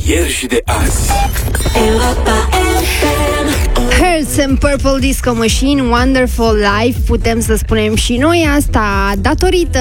ieri și de azi. Hearts and Purple Disco Machine, Wonderful Life. Putem să spunem și noi asta datorită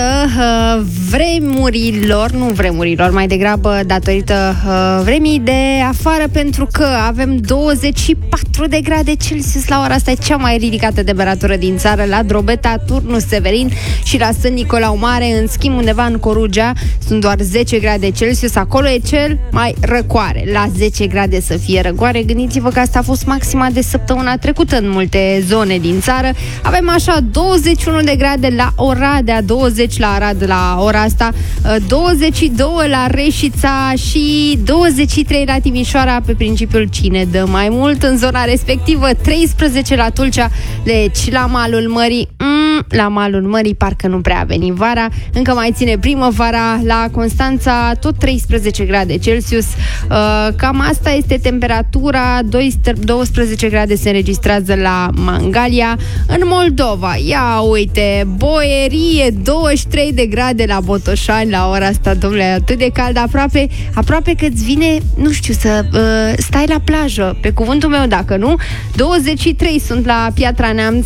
vremurilor, mai degrabă datorită vremii de afară, pentru că avem 24 de grade Celsius la ora asta. E cea mai ridicată temperatură din țară la Drobeta, Turnul Severin și la Sân Nicolau Mare. În schimb, undeva în Corugea sunt doar 10 grade Celsius. Acolo e cel mai răcoare. La 10 grade să fie răcoare. Gândiți-vă că asta a fost maxima de săptămâna trecută în multe zone din țară. Avem așa 21 de grade la Oradea, 20 la Arad la ora asta, 22 la Reșița și 23 la Timișoara, pe principiul cine dă mai mult în zona respectivă, 13 la Tulcea, deci la malul mării, la malul mării parcă nu prea a venit vara, încă mai ține primăvara. La Constanța tot 13 grade Celsius, cam asta este temperatura. 12 grade se înregistrează la Mangalia. În Moldova, ia uite, boierie, 23 de grade la Botoșani la ora asta, domnule, atât de cald, aproape că îți vine, nu știu, să stai la plajă, pe cuvântul meu, dacă nu. 23 sunt la Piatra Neamț,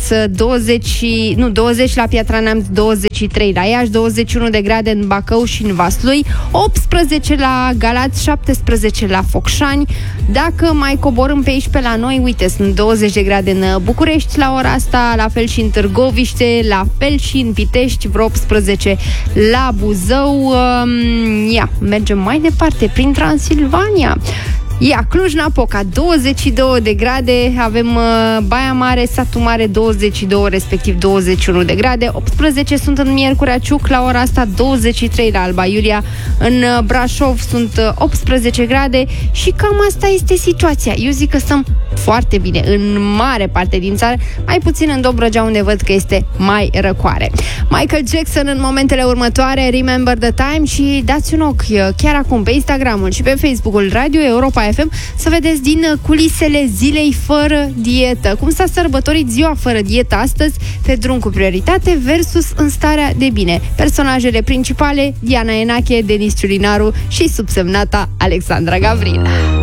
20 la Piatra Neamț, 23 la Iași, 21 de grade în Bacău și în Vaslui, 18 la Galați, 17 la Focșani. Dacă mai coborâm pe aici pe la noi, uite, sunt 20 de grade în București la ora asta, la fel și în Târgoviște, la fel și în Pitești, vreo 18 la Buzău. Mergem mai departe prin Transilvania. Cluj-Napoca, 22 de grade, avem Baia Mare, Satu Mare, 22, respectiv 21 de grade, 18 sunt în Miercurea Ciuc, la ora asta 23 la Alba Iulia, în Brașov sunt 18 grade și cam asta este situația. Eu zic că stăm foarte bine în mare parte din țară, mai puțin în Dobrogea, unde văd că este mai răcoare. Michael Jackson în momentele următoare, Remember the Time, și dați un ochi chiar acum pe Instagramul și pe Facebook-ul Radio Europa FM să vedeți din culisele zilei fără dietă. Cum s-a sărbătorit ziua fără dietă astăzi, pe drum cu prioritate versus în starea de bine. Personajele principale, Diana Enache, Denis Ciulinaru și subsemnata Alexandra Gavrila.